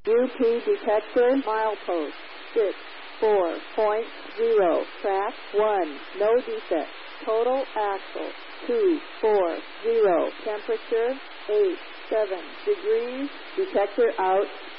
UP detector milepost 64.0. Track 1. No defect. Total axle 240. Temperature 87 degrees. Detector out.